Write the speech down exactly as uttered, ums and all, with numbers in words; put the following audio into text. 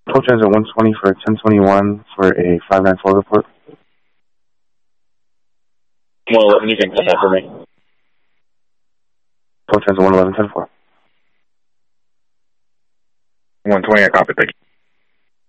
Full transit one twenty for ten twenty-one for a five nine four report. Well, you can call that for me. Full transit one eleven ten four. one twenty, I copy, thank you.